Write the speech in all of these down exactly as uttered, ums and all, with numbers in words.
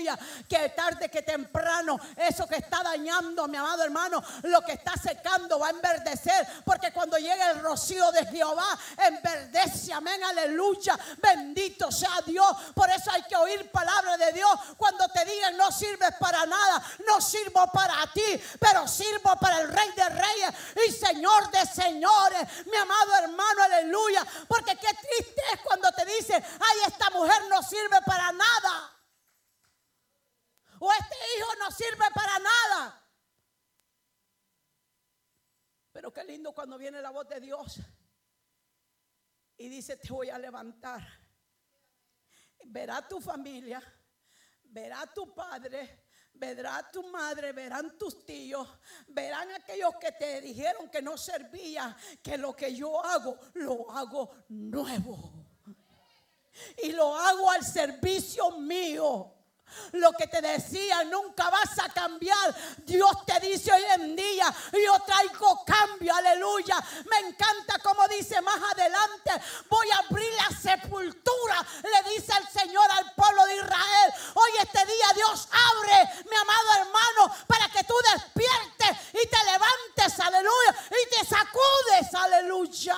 aleluya, que tarde que temprano eso que está dañando, mi amado hermano, lo que está secando va a enverdecer, porque cuando llegue el rocío de Jehová enverdece, amén, aleluya, bendito sea Dios. Por eso hay que oír palabra de Dios. Cuando te digan no sirves para nada, no sirvo para ti, pero sirvo para el Rey de Reyes y Señor de Señores, mi amado hermano, aleluya. Porque qué triste es cuando te dicen, ay, esta mujer no sirve para nada, o este hijo no sirve para nada. Pero qué lindo cuando viene la voz de Dios y dice, te voy a levantar. Verá tu familia, verá tu padre, verá tu madre, verán tus tíos, verán aquellos que te dijeron que no servía, que lo que yo hago, lo hago nuevo. Y lo hago al servicio mío. Lo que te decía, nunca vas a cambiar. Dios te dice hoy en día, yo traigo cambio, aleluya. Me encanta como dice más adelante, voy a abrir la sepultura, le dice el Señor al pueblo de Israel. Hoy este día Dios abre, mi amado hermano, para que tú despiertes y te levantes, aleluya, y te sacudes, aleluya.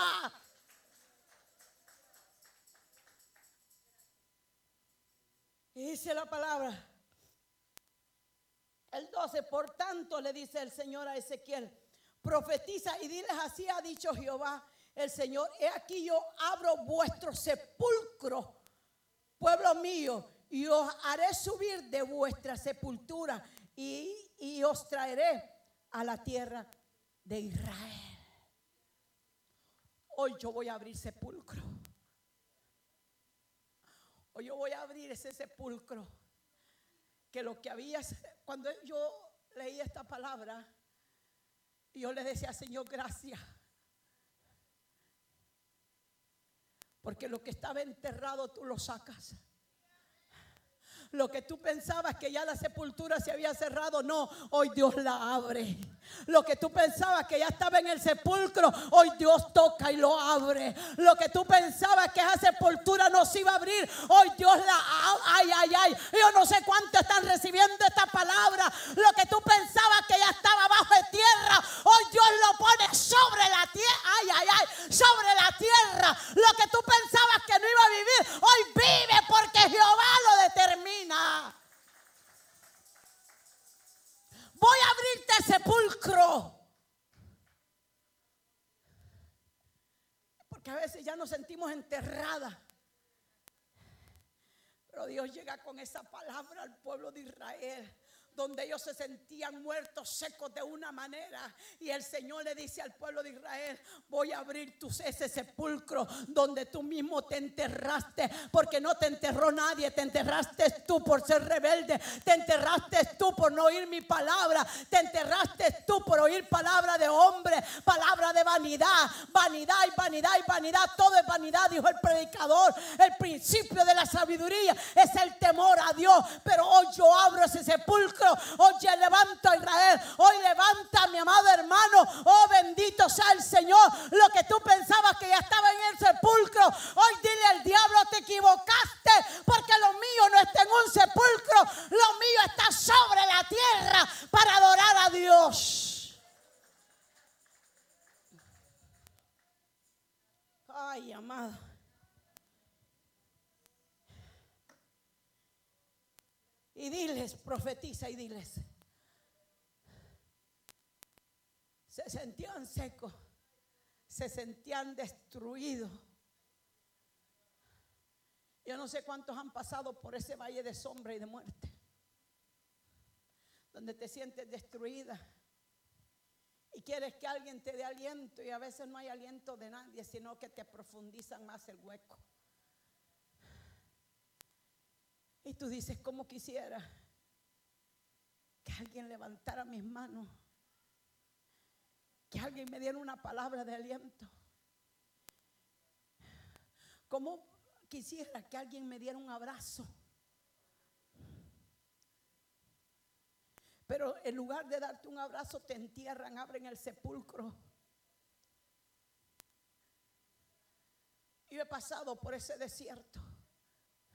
Y dice la palabra, el doce, por tanto le dice el Señor a Ezequiel, profetiza y diles, así ha dicho Jehová el Señor, he aquí yo abro vuestro sepulcro, pueblo mío, y os haré subir de vuestra sepultura y, y os traeré a la tierra de Israel. Hoy yo voy a abrir sepulcro. Hoy yo voy a abrir ese sepulcro. Que lo que había, cuando yo leí esta palabra, yo le decía, Señor, gracias. Porque lo que estaba enterrado tú lo sacas. Lo que tú pensabas que ya la sepultura se había cerrado, no, hoy Dios la abre. Lo que tú pensabas que ya estaba en el sepulcro, hoy Dios toca y lo abre. Lo que tú pensabas que esa sepultura no se iba a abrir, hoy Dios la abre. Ay, ay, ay, yo no sé cuánto están recibiendo esta palabra. Lo que tú pensabas que ya estaba bajo de tierra, hoy Dios lo pone sobre la tierra. Ay, ay, ay, sobre la tierra. Lo que tú pensabas que no iba a vivir, hoy vive porque Jehová lo determina. Voy a abrirte sepulcro. Porque a veces ya nos sentimos enterradas. Pero Dios llega con esa palabra al pueblo de Israel, donde ellos se sentían muertos, secos de una manera. Y el Señor le dice al pueblo de Israel, voy a abrir tu, ese sepulcro donde tú mismo te enterraste. Porque no te enterró nadie, te enterraste tú por ser rebelde. Te enterraste tú por no oír mi palabra. Te enterraste tú por oír palabra de hombre, palabra de vanidad. Vanidad y vanidad y vanidad, todo es vanidad, dijo el predicador. El principio de la sabiduría es el temor a Dios. Pero hoy yo abro ese sepulcro. Hoy levanto a Israel, hoy levanta a mi amado hermano. Oh, bendito sea el Señor. Lo que tú pensabas que ya estaba en el sepulcro, hoy dile al diablo, te equivocaste, porque lo mío no está en un sepulcro, lo mío está sobre la tierra para adorar a Dios. Ay, amado. Y diles, profetiza y diles. Se sentían secos, se sentían destruidos. Yo no sé cuántos han pasado por ese valle de sombra y de muerte, donde te sientes destruida y quieres que alguien te dé aliento, y a veces no hay aliento de nadie, sino que te profundizan más el hueco. Y tú dices, ¿cómo quisiera que alguien levantara mis manos? Que alguien me diera una palabra de aliento. ¿Cómo quisiera que alguien me diera un abrazo? Pero en lugar de darte un abrazo, te entierran, abren el sepulcro. Yo he pasado por ese desierto.